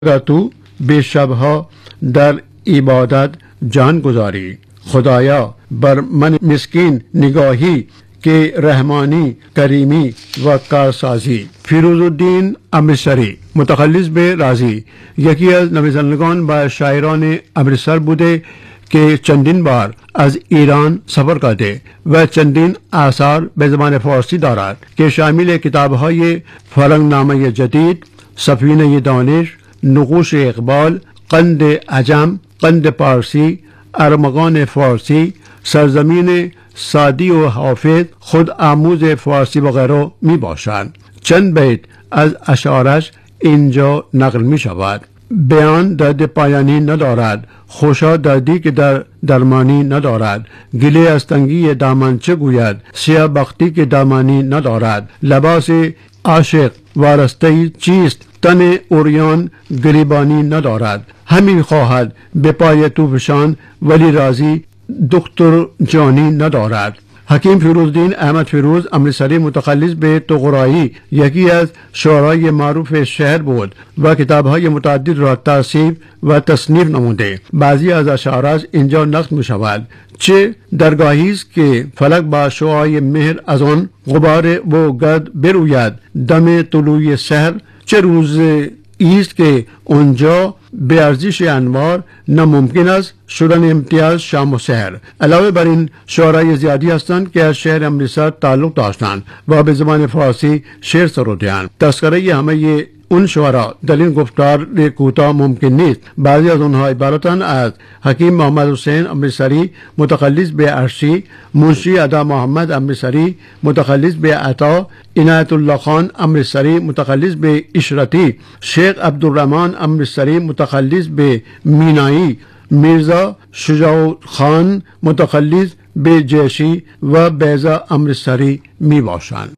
تو به شبها در عبادت جان گذاری. خدایا بر من مسکین نگاهی که رحمانی، کریمی و کارسازی. فیروز الدین امرتسری متخلص به رازی یکی از نویسندگان و شاعران امرتسر بوده که چندین بار از ایران سفر کرده و چندین آثار به زبان فارسی دارد که شامل کتاب‌های فرنگنامه جدید، سفینه دانش، نقوش اقبال، قند عجم، قند پارسی، ارمغان فارسی، سرزمین سعدی و حافظ، خود آموز فارسی و غیره می باشند. چند بیت از اشعارش اینجا نقل می شود. بیان درد پایانی ندارد، خوشا دردی که در درمانی ندارد. گله از تنگی دامن چه گوید، سیاه بختی که دامانی ندارد. لباس عاشق وارسته چیست، تن اوریان گریبانی ندارد. همین خواهد به پای تو فشان، ولی راضی دکتر جانی ندارد. حکیم فیروزالدین احمد فیروز امرتسری متخلص به طغرایی یکی از شعرای معروف شهر بود و کتابهای متعدد را تألیف و تصنیف نموده. بعضی از اشعارش اینجا نقل می شود. چه درگاهی است که فلک با شعاع مهر از آن غبار و گرد بروید. دم طلوع سحر چه روز است که اونجا به ارزش انوار ناممکن است شدن امتیاز شام و سحر. علاوه بر این شعرای زیادی هستند که از شهر امرتسر تعلق داشتند و به زبان فارسی شعر سروده‌اند. تذکره همه اون شعرا در این گفتار کوتاه ممکن نیست. بعضی از آنها عبارتند از حکیم محمد حسین امرتسری متخلص به ارشی، منشی ادا محمد امرتسری متخلص به عطا، عنایت الله خان امرتسری متخلص به اشرتی، شیخ عبدالرحمن امرتسری متخلص به مینایی، میرزا شجاع خان متخلص به جیشی و بیضا امرتسری می باشند.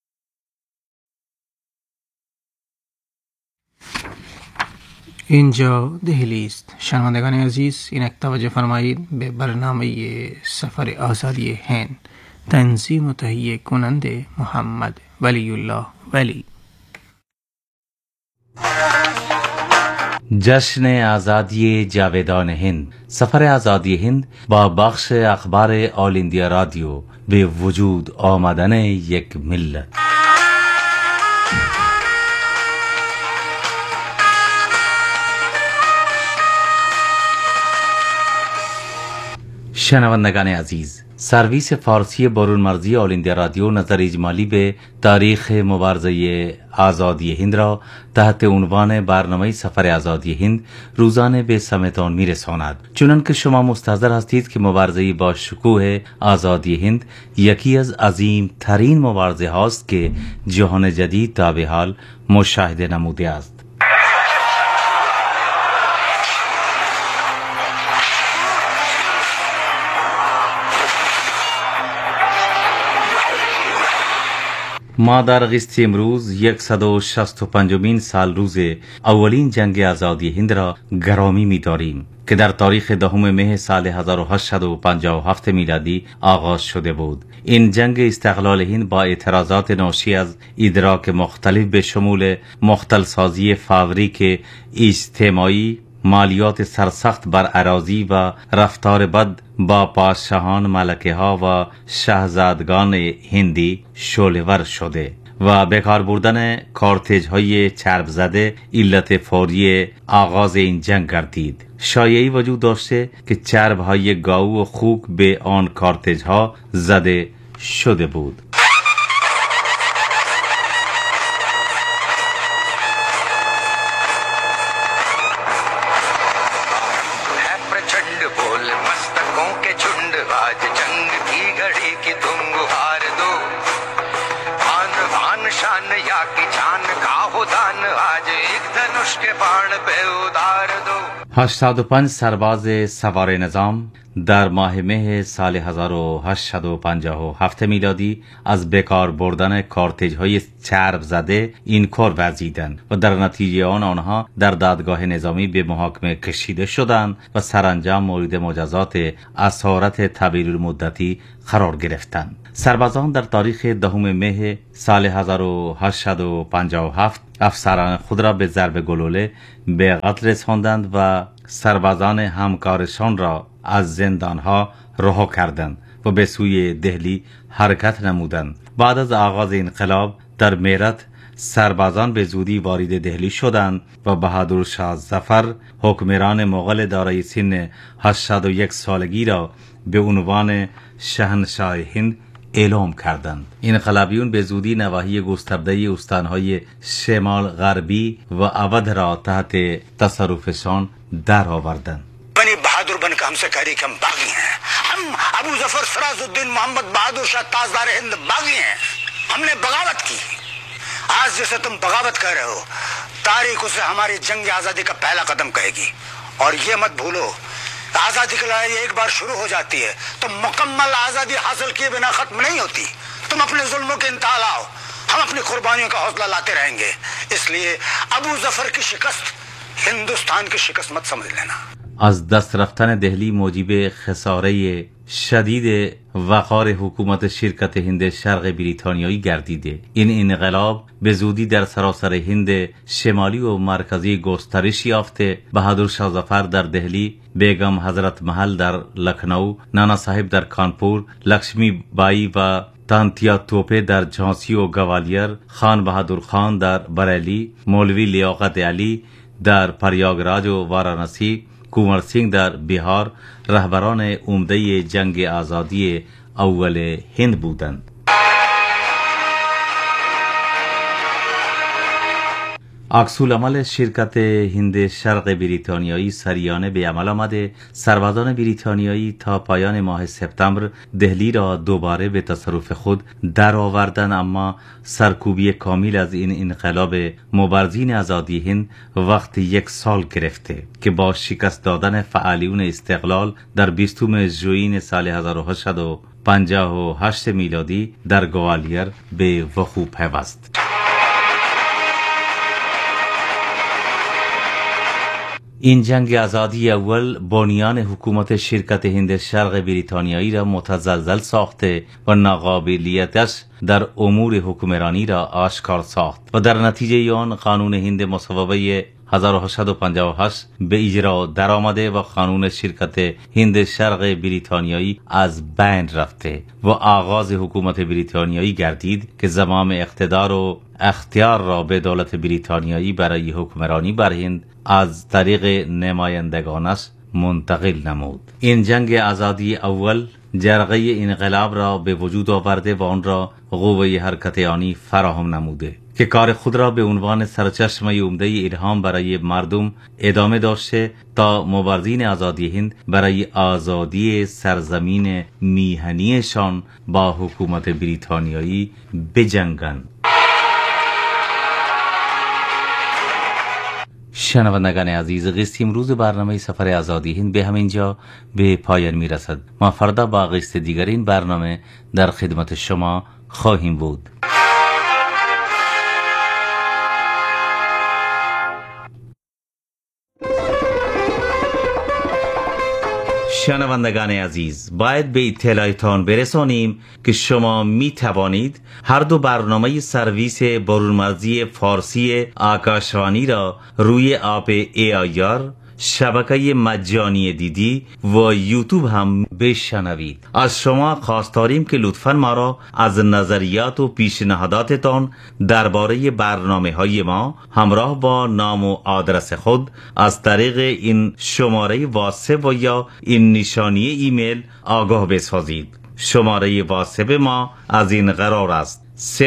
اینجا دهلی است. شنوندگان عزیز، اینک توجه فرمایید به برنامه سفر آزادی هند، تنظیم و تهیه کننده محمد ولی الله ولی. جشن آزادی جاویدان هند، سفر آزادی هند با بخش اخبار آل اندیا رادیو به وجود آمدن یک ملت. شنوندگان عزیز، سرویس فارسی برون مرزی آل اندیا رادیو نظر اجمالی به تاریخ مبارزه آزادی هند را تحت عنوان برنامه سفر آزادی هند روزانه به سمعتان میرساند. چنان که شما مستحضر هستید که مبارزه با شکوه آزادی هند یکی از عظیم ترین مبارزه هاست که جهان جدید تا به حال مشاهده نموده است. ما در قسط امروز 165مین سال روز اولین جنگ آزادی هند را گرامی می داریم که در تاریخ 10 مه سال 1857 میلادی آغاز شده بود. این جنگ استقلال هند با اعتراضات ناشی از ادراک مختلف به شمول مختلسازی فاوریک اجتماعی، مالیات سرسخت بر اراضی و رفتار بد با پادشاهان، ملکه ها و شاهزادگان هندی شعله‌ور شده و بکار بردن کارتیج های چرب زده علت فوری آغاز این جنگ گردید. شایعی وجود داشته که چرب های گاو و خوک به آن کارتیج ها زده شده بود. के बाण पे उतार दो. 85 سرباز سوار نظام در ماه مه سال 1857 میلادی از بکار بردن کارتیج های چرب زده این کار ورزیدند و در نتیجه آنها در دادگاه نظامی به محاکمه کشیده شدند و سرانجام مورد مجازات اسارت طویل المدتی قرار گرفتند. سربازان در تاریخ 10 مه سال 1857 افسران خود را به ضرب گلوله به قتل رساندند و سربازان همکارشان را از زندانها رها کردند و به سوی دهلی حرکت نمودند. بعد از آغاز انقلاب در میرت سربازان به زودی وارد دهلی شدند و بهادر شاه ظفر حکمران مغول دارای سن 81 سالگی را به عنوان شاهنشاه هند اعلام کردند. انقلابیون به زودی نواحی گسترده استانهای شمال غربی و اودھ را تحت تصرفشان در آوردند. बनी बहादुर बनकर हमसे कह रही कि हम बागी हैं, हम अबू जफर सिराजुद्दीन मोहम्मद बहादुर शाह ताजदार हिंद बागी हैं, हमने बगावत की। आज जैसे तुम बगावत कर रहे हो, तारीख उसे हमारी जंग आजादी का पहला कदम कहेगी। और ये मत भूलो, आजादी की लड़ाई एक बार शुरू हो जाती है तो मुकम्मल आजादी हासिल किए बिना खत्म नहीं होती। तुम अपने जुल्मों के इंतहा लाओ, हम अपनी कुर्बानियों का हौसला लाते रहेंगे। इसलिए अबू जफर की शिकस्त हिंदुस्तान की शिकस्त मत समझ लेना। از دست رفتن دهلی موجب خساره شدید وقار حکومت شرکت هند شرق بریتانیایی گردیده. این انقلاب به زودی در سراسر هند شمالی و مرکزی گسترش یافته. بهادر شاه ظفر در دهلی، بیگم حضرت محل در لکھنؤ، نانا صاحب در کانپور، لکشمی بایی و تانتیا توپه در جھانسی و گوالیر، خان بهادر خان در بریلی، مولوی لیاقت علی در پریاگراج و وارانسی، کنور سینگ در بیهار رهبران عمده جنگ آزادی اول هند بودند. عکس‌العمل شرکت هند شرق بریتانیایی سریانه به عمل آمده. سربازان بریتانیایی تا پایان ماه سپتامبر دهلی را دوباره به تصرف خود در آوردند، اما سرکوبی کامل از این انقلاب مبارزین آزادی هند وقت 1 سال گرفته که با شکست دادن فعالیون استقلال در 20 ژوئین سال 1858 میلادی در گوالیر به وقوع پیوست. این جنگ آزادی اول بنیان حکومت شرکت هند شرق بریتانیایی را متزلزل ساخته و ناقابلیتش در امور حکمرانی را آشکار ساخت و در نتیجه آن قانون هند مصوبه 1858 به اجرا درآمده و قانون شرکت هند شرق بریتانیایی از بین رفته و آغاز حکومت بریتانیایی گردید که زمام اقتدار و اختیار را به دولت بریتانیایی برای حکمرانی بر هند از طریق نمایندگانش منتقل نمود. این جنگ آزادی اول جرقه انقلاب را به وجود آورده و آن را قوه حرکت آنی فراهم نموده که کار خود را به عنوان سرچشمه عمده الهام برای مردم ادامه داشته تا مبارزین آزادی هند برای آزادی سرزمین میهنیشان با حکومت بریتانیایی بجنگند. شنوندگان عزیز، قسط امروز برنامه سفر آزادی هند به همین جا به پایان می رسد. ما فردا با قسط دیگر این برنامه در خدمت شما خواهیم بود. شنوندگان عزیز، باید به اطلاعتان برسانیم که شما می توانید هر دو برنامه سرویس برونمرزی فارسی آکاشوانی را روی اپ AIR، شبکه مجانی دیدی و یوتیوب هم بشنوید. از شما خواست داریم که لطفاً ما را از نظریات و پیشنهاداتتان درباره برنامه‌های ما همراه با نام و آدرس خود از طریق این شماره واتساپ و یا این نشانی ایمیل آگاه بسازید. شماره واتساپ ما از این قرار است: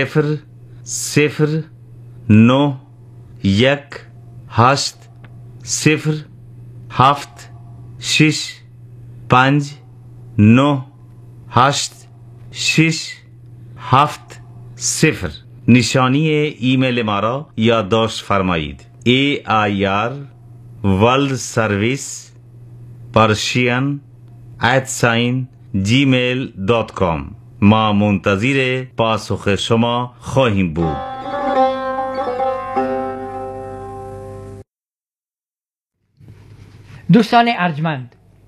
070180658 نشانی ایمیل ما را یادداشت فرمایید: AIR World Service Persian @gmail.com. ما منتظر پاسخ شما خواهیم بود. دوستان ارجمند،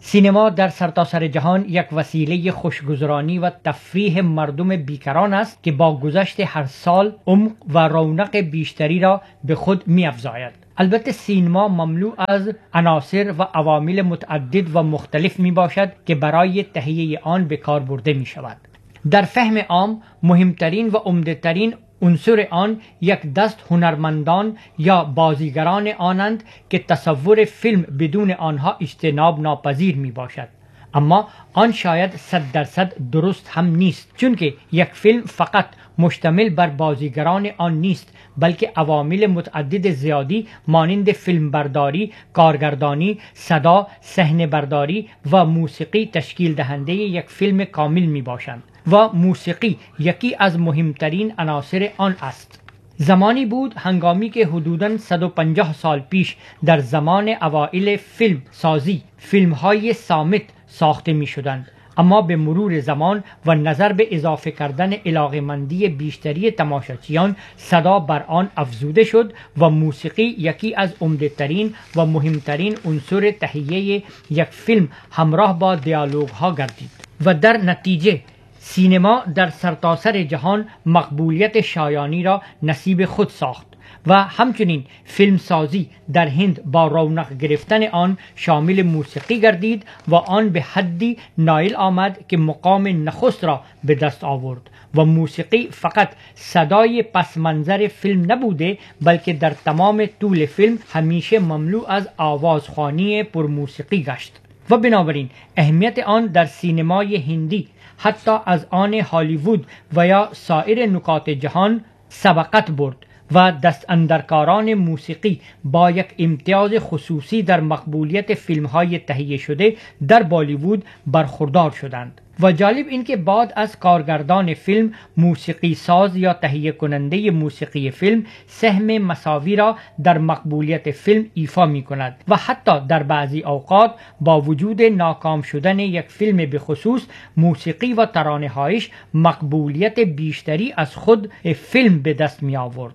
سینما در سرتاسر جهان یک وسیله خوشگذرانی و تفریح مردم بیکران است که با گذشت هر سال عمق و رونق بیشتری را به خود می‌افزاید. البته سینما مملو از عناصر و عوامل متعدد و مختلف می باشد که برای تهیه آن به کار برده می شود. در فهم عام مهمترین و عمده‌ترین عنصر آن یک دست هنرمندان یا بازیگران آنند که تصور فیلم بدون آنها اجتناب ناپذیر می باشد. اما آن شاید 100% درست هم نیست، چون که یک فیلم فقط مشتمل بر بازیگران آن نیست، بلکه عوامل متعدد زیادی مانند فیلمبرداری، کارگردانی، صدا، صحنه برداری و موسیقی تشکیل دهنده یک فیلم کامل می باشند و موسیقی یکی از مهمترین عناصر آن است. زمانی بود هنگامی که حدوداً 150 سال پیش در زمان اوایل فیلم سازی فیلم‌های صامت ساخته می شدند، اما به مرور زمان و نظر به اضافه کردن علاقه‌مندی بیشتری تماشاچیان صدا بر آن افزوده شد و موسیقی یکی از عمده‌ترین و مهمترین عنصر تهیه یک فیلم همراه با دیالوگ‌ها گردید و در نتیجه سینما در سرتاسر جهان مقبولیت شایانی را نصیب خود ساخت و همچنین فیلمسازی در هند با رونق گرفتن آن شامل موسیقی گردید و آن به حدی نایل آمد که مقام نخست را به دست آورد و موسیقی فقط صدای پس منظر فیلم نبوده، بلکه در تمام طول فیلم همیشه مملو از آوازخوانی پر موسیقی گشت و بنابراین اهمیت آن در سینمای هندی حتی از آن هالیوود و یا سایر نقاط جهان سبقت برد و دست اندرکاران موسیقی با یک امتیاز خصوصی در مقبولیت فیلم‌های تهیه شده در بالیوود برخوردار شدند. و جالب این که بعد از کارگردان فیلم، موسیقی ساز یا تهیه کننده موسیقی فیلم سهم مساوی را در مقبولیت فیلم ایفا می کند و حتی در بعضی اوقات با وجود ناکام شدن یک فیلم به خصوص، موسیقی و ترانه‌هایش مقبولیت بیشتری از خود فیلم به دست می آورد.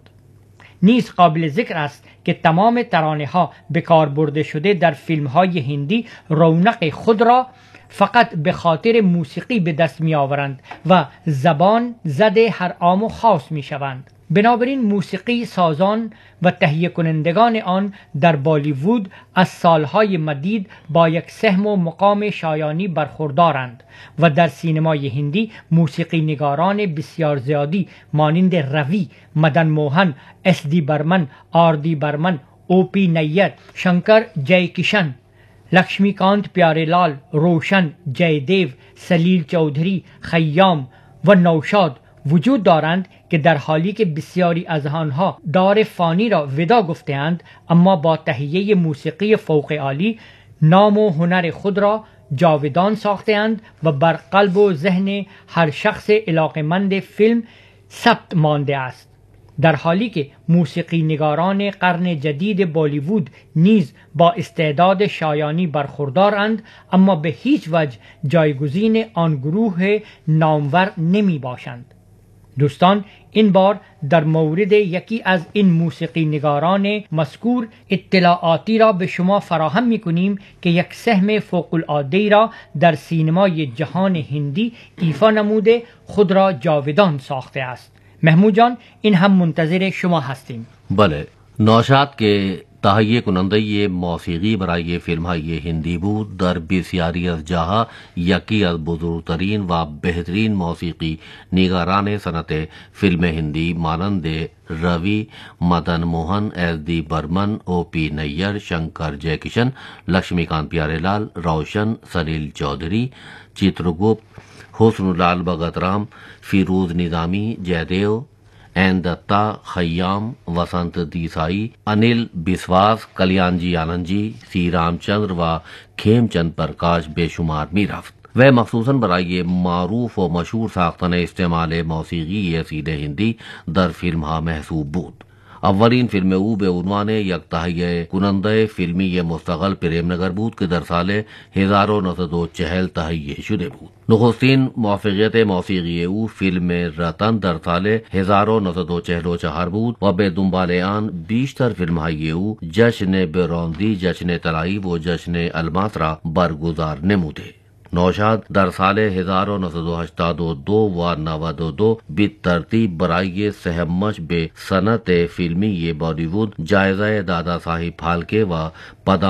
نیز قابل ذکر است که تمام ترانه‌ها به کار برده شده در فیلم‌های هندی رونق خود را فقط به خاطر موسیقی به دست می آورند و زبان زده هر عام و خاص می شوند. بنابراین موسیقی سازان و تهیه کنندگان آن در بالیوود از سالهای مدید با یک سهم و مقام شایانی برخوردارند و در سینمای هندی موسیقی نگاران بسیار زیادی مانند روی، مدن موهن، اس دی برمن، آر دی برمن، او پی نیر، شنکر جای کشن، لکشمیکانت پیاره لال، روشن، جای دیو، سلیل چودھری، خیام و نوشاد وجود دارند که در حالی که بسیاری از آنها دار فانی را ودا گفته‌اند، اما با تهیه موسیقی فوق عالی نام و هنر خود را جاودان ساخته‌اند و بر قلب و ذهن هر شخص علاقه‌مند فیلم ثبت مانده است. در حالی که موسیقی نگاران قرن جدید بالیوود نیز با استعداد شایانی برخوردارند، اما به هیچ وجه جایگزین آن گروه نامور نمی باشند. دوستان، این بار در مورد یکی از این موسیقی نگاران مذکور اطلاعاتی را به شما فراهم می کنیم که یک سهم فوق العاده را در سینمای جهان هندی ایفا نموده خود را جاودان ساخته است. محمود جان، این هم منتظر شما هستیم. بله، نوشاد که تهیه کننده موسیقی برای فیلم های هندی بود در بسیاری از جاها یکی از بزرگترین و بهترین موسیقی نگاران صنعت فیلم هندی مانند روی، مدن موہن، ایس ڈی برمن، او پی نیر، شنکر جے کشن، لکشمیکانت پیارے لال، روشن، سلیل چودھری، چترگپت، حسن لال بھگت رام، فیروز نظامی، جے دیو، این دتا، خیام، وسنت دیسائی، انل بسواس، کلیان جی آنند جی، سی رام چندر و کھیم چند پرکاش بے شمار می رفت. وہ مخصوصاً برای معروف و مشهور ساختن استعمال موسیقی اسید هندی در فیلم ها محسوب بود. اولین فلم او به عنوان یک تهیه کننده فیلمی مستقل پریم نگر بود که در سال 1940 تهیه شده بود. نخستین موفقیت موسیقی او فیلم رتن در سال 1944 بود و به دنبال آن بیشتر فیلم‌های او جشن براندی، جشن طلایی و جشن الماس را برگزار نموده. نوشاد در سال 1982 و 92 بالترتیب برای سهمش به صنعت فیلمی بالیوود جایزه دادا صاحب پھالکے و پدم